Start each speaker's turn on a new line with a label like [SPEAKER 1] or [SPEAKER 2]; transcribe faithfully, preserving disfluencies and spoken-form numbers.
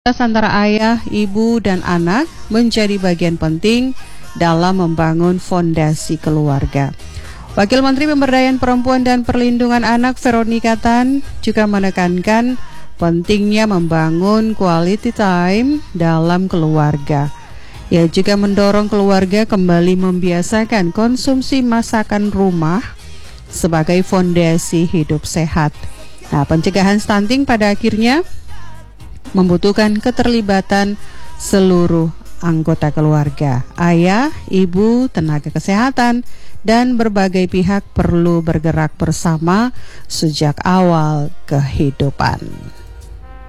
[SPEAKER 1] Antara ayah, ibu, dan anak menjadi bagian penting dalam membangun fondasi keluarga. Wakil Menteri Pemberdayaan Perempuan dan Perlindungan Anak Veronica Tan juga menekankan pentingnya membangun quality time dalam keluarga. Ia juga mendorong keluarga kembali membiasakan konsumsi masakan rumah sebagai fondasi hidup sehat. Nah, pencegahan stunting pada akhirnya membutuhkan keterlibatan seluruh anggota keluarga. Ayah, ibu, tenaga kesehatan, dan berbagai pihak perlu bergerak bersama sejak awal kehidupan.